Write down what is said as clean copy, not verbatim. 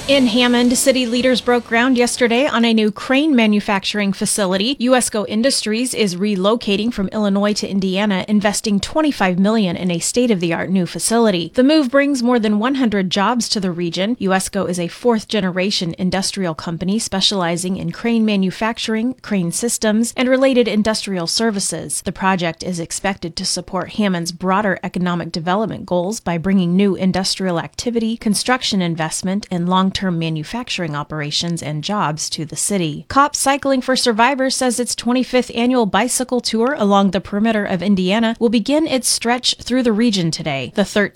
In Hammond, city leaders broke ground yesterday on a new crane manufacturing facility. USCO Industries is relocating from Illinois to Indiana, investing $25 million in a state-of-the-art new facility. The move brings more than 100 jobs to the region. USCO is a fourth-generation industrial company specializing in crane manufacturing, crane systems, and related industrial services. The project is expected to support Hammond's broader economic development goals by bringing new industrial activity, construction investment, and long-term manufacturing operations and jobs to the city. COP Cycling for Survivors says its 25th annual bicycle tour along the perimeter of Indiana will begin its stretch through the region today. The